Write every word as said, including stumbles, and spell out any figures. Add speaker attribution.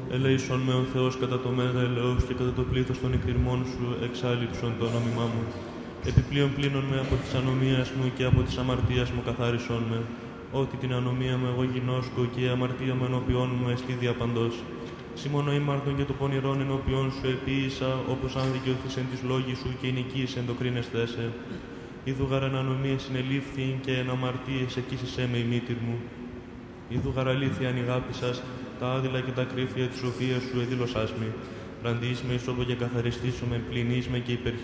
Speaker 1: Ελέησον με ο Θεός κατά το μέγα ελεός και κατά το πλήθος των εκρημών σου εξάλληψον το όνομά μου. Επιπλέον πλύνον με από της ανομίας μου και από της αμαρτίας μου καθάρισον με. Ότι την ανομία μου εγώ γινώσκω και η αμαρτία μου ενώπιόν μου εστί διαπαντός. Σίμωνο ήμαρτον και το πονηρόν ενώπιόν σου επίησα, όπως αν δικαιωθείς εν της λόγη σου και νικείς εν το κρίνεσθέ σε. Ιδού γαρ εν ανομίες συνελήφθη και εν αμαρτίες εκείσισέ με η μήτηρ μου. Ιδού γαρ αλήθεια ανηγάπησας, τα άδειλα και τα κρύφια της σοφίας σου εδήλωσάς με. Ραντείς με ισόβο και καθαριστήσω με, πληνείς με και υπερχ